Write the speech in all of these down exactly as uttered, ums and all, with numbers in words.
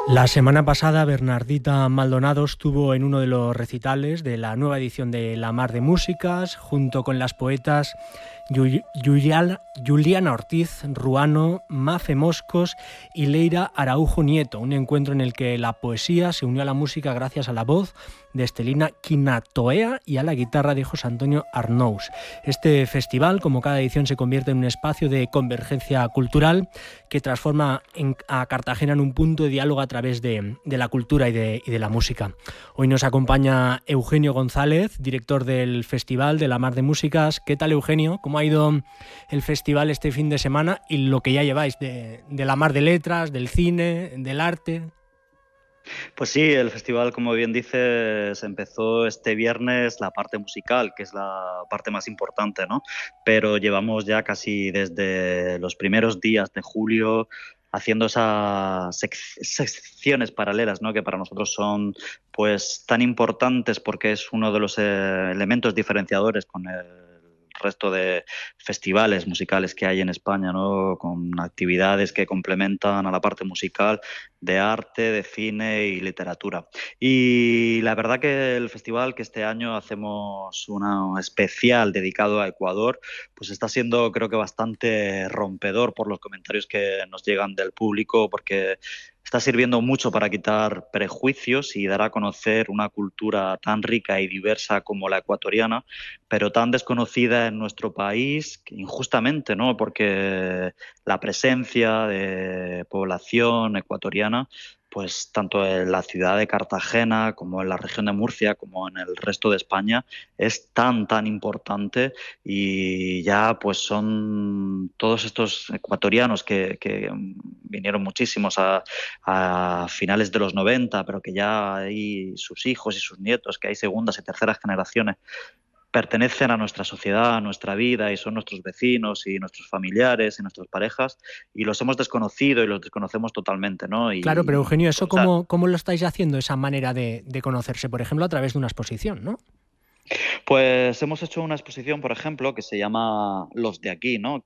La semana pasada Bernardita Maldonado estuvo en uno de los recitales de la nueva edición de La Mar de Músicas, junto con las poetas Juliana, Juliana Ortiz Ruano, Mafe Moscos y Leira Araujo Nieto, un encuentro en el que la poesía se unió a la música gracias a la voz de Estelina Quinatoea y a la guitarra de José Antonio Arnous. Este festival, como cada edición, se convierte en un espacio de convergencia cultural que transforma en, a Cartagena en un punto de diálogo a través de, de la cultura y de, y de la música. Hoy nos acompaña Eugenio González, director del Festival de La Mar de Músicas. ¿Qué tal, Eugenio? ¿Cómo ha ido el festival este fin de semana y lo que ya lleváis de, de la mar de letras, del cine, del arte? Pues sí, el festival, como bien dices, empezó este viernes la parte musical, que es la parte más importante, ¿no? Pero llevamos ya casi desde los primeros días de julio haciendo esas sec- secciones paralelas, ¿no? Que para nosotros son pues tan importantes porque es uno de los eh, elementos diferenciadores con el resto de festivales musicales que hay en España, ¿no? Con actividades que complementan a la parte musical de arte, de cine y literatura. Y la verdad que el festival, que este año hacemos una especial dedicado a Ecuador, pues está siendo, creo que, bastante rompedor por los comentarios que nos llegan del público, porque está sirviendo mucho para quitar prejuicios y dar a conocer una cultura tan rica y diversa como la ecuatoriana, pero tan desconocida en nuestro país, injustamente, ¿no? Porque la presencia de población ecuatoriana, pues tanto en la ciudad de Cartagena como en la región de Murcia como en el resto de España es tan tan importante, y ya pues son todos estos ecuatorianos que, que vinieron muchísimos a, a finales de los noventa, pero que ya hay sus hijos y sus nietos, que hay segundas y terceras generaciones, pertenecen a nuestra sociedad, a nuestra vida, y son nuestros vecinos y nuestros familiares y nuestras parejas, y los hemos desconocido y los desconocemos totalmente, ¿no? Claro, pero Y Eugenio, ¿eso pues, o sea, cómo, cómo lo estáis haciendo, esa manera de, de conocerse? Por ejemplo, a través de una exposición, ¿no? pues hemos hecho una exposición, por ejemplo, que se llama Los de aquí, ¿no?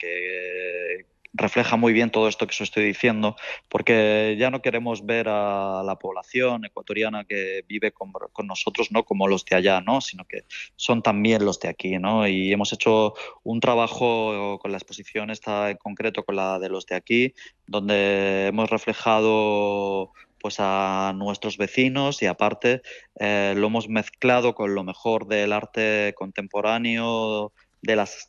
Que refleja muy bien todo esto que os estoy diciendo, porque ya no queremos ver a la población ecuatoriana que vive con, con nosotros, ¿no? Como los de allá, ¿no? Sino que son también los de aquí, ¿no? Y hemos hecho un trabajo con la exposición esta en concreto, con la de los de aquí, donde hemos reflejado pues a nuestros vecinos, y aparte eh, lo hemos mezclado con lo mejor del arte contemporáneo de las,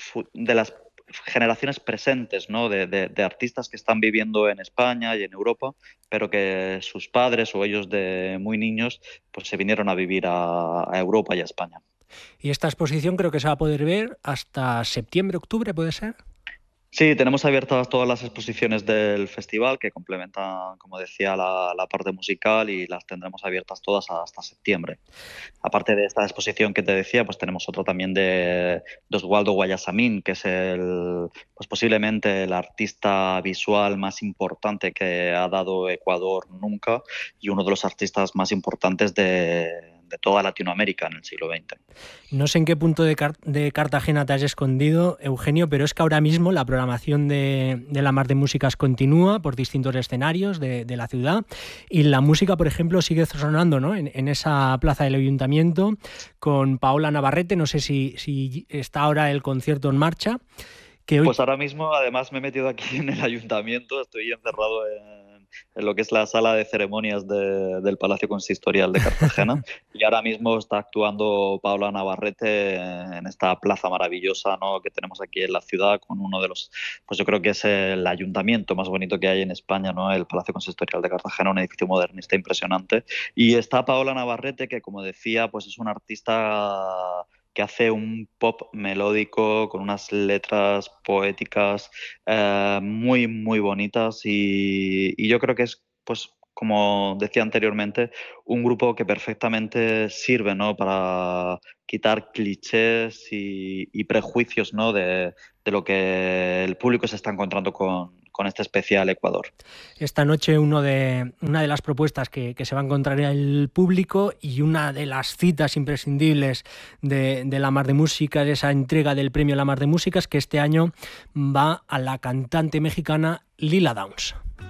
de las generaciones presentes, ¿no? De, de, de artistas que están viviendo en España y en Europa, pero que sus padres o ellos de muy niños pues se vinieron a vivir a, a Europa y a España. Y esta exposición creo que se va a poder ver hasta septiembre, octubre, ¿puede ser? Sí, tenemos abiertas todas las exposiciones del festival que complementan, como decía, la, la parte musical, y las tendremos abiertas todas hasta septiembre. Aparte de esta exposición que te decía, pues tenemos otra también de, de Oswaldo Guayasamín, que es el, pues posiblemente el artista visual más importante que ha dado Ecuador nunca, y uno de los artistas más importantes de, de toda Latinoamérica en el siglo veinte. No sé en qué punto de, Car de Cartagena te has escondido, Eugenio, pero es que ahora mismo la programación de, de La Mar de Músicas continúa por distintos escenarios de, de la ciudad, y la música, por ejemplo, sigue sonando, ¿no? en, en esa plaza del Ayuntamiento con Paola Navarrete. No sé si, si está ahora el concierto en marcha. Que hoy... Pues ahora mismo, además, me he metido aquí en el ayuntamiento, estoy encerrado en, en lo que es la sala de ceremonias de, del Palacio Consistorial de Cartagena, y ahora mismo está actuando Paula Navarrete en esta plaza maravillosa, ¿no? Que tenemos aquí en la ciudad, con uno de los, pues yo creo que es el ayuntamiento más bonito que hay en España, ¿no? El Palacio Consistorial de Cartagena, un edificio modernista impresionante, y está Paola Navarrete, que, como decía, pues es una artista que hace un pop melódico con unas letras poéticas eh, muy, muy bonitas, y, y yo creo que es, pues, como decía anteriormente, un grupo que perfectamente sirve, ¿no? Para quitar clichés y, y prejuicios, ¿no? de, de lo que el público se está encontrando con, con este especial Ecuador. Esta noche uno de, una de las propuestas que, que se va a encontrar el público, y una de las citas imprescindibles de, de La Mar de Músicas, esa entrega del premio La Mar de Músicas, que este año va a la cantante mexicana Lila Downs.